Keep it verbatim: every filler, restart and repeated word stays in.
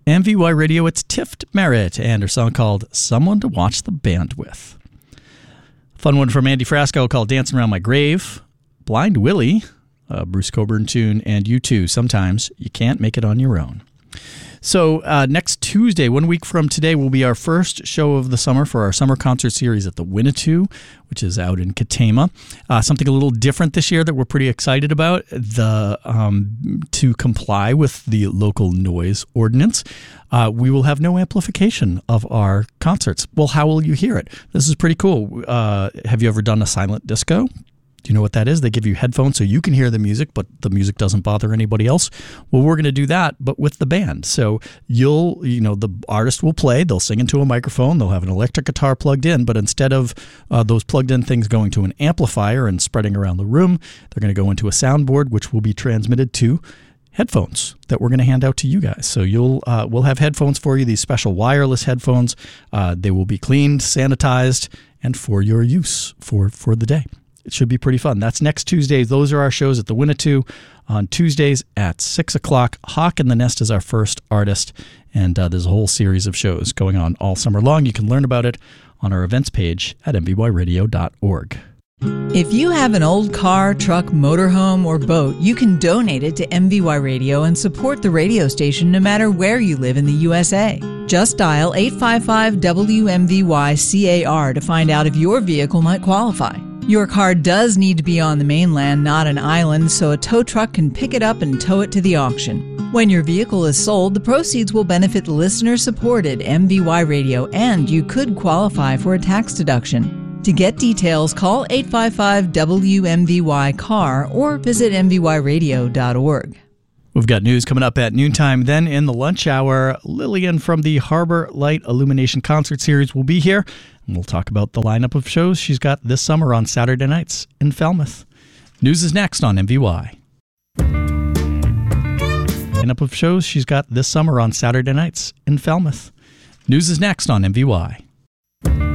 M V Y Radio, it's Tift Merritt and her song called Someone to Watch the Band With. Fun one from Andy Frasco called Dancing Around My Grave. Blind Willie, a Bruce Coburn tune, and U two, Sometimes You Can't Make It On Your Own. So uh, next Tuesday, one week from today, will be our first show of the summer for our summer concert series at the Winnetou, which is out in Katama. Uh, something a little different this year that we're pretty excited about, the um, to comply with the local noise ordinance. Uh, we will have no amplification of our concerts. Well, how will you hear it? This is pretty cool. Uh, have you ever done a silent disco? Do you know what that is? They give you headphones so you can hear the music, but the music doesn't bother anybody else. Well, we're going to do that, but with the band. So you'll, you know, the artist will play, they'll sing into a microphone, they'll have an electric guitar plugged in, but instead of uh, those plugged in things going to an amplifier and spreading around the room, they're going to go into a soundboard, which will be transmitted to headphones that we're going to hand out to you guys. So you'll uh, we'll have headphones for you, these special wireless headphones. Uh, they will be cleaned, sanitized, and for your use for, for the day. It should be pretty fun. That's next Tuesday. Those are our shows at the Winnetou on Tuesdays at six o'clock. Hawk in the Nest is our first artist, and uh, there's a whole series of shows going on all summer long. You can learn about it on our events page at m v y radio dot org. If you have an old car, truck, motorhome, or boat, you can donate it to M V Y Radio and support the radio station no matter where you live in the U S A. Just dial eight five five W M V Y C A R to find out if your vehicle might qualify. Your car does need to be on the mainland, not an island, so a tow truck can pick it up and tow it to the auction. When your vehicle is sold, the proceeds will benefit listener-supported M V Y Radio, and you could qualify for a tax deduction. To get details, call eight five five W M V Y C A R or visit m v y radio dot org. We've got news coming up at noontime. Then in the lunch hour, Lillian from the Harbor Light Illumination Concert Series will be here. And we'll talk about the lineup of shows she's got this summer on Saturday nights in Falmouth. News is next on M V Y. Lineup of shows she's got this summer on Saturday nights in Falmouth. News is next on M V Y.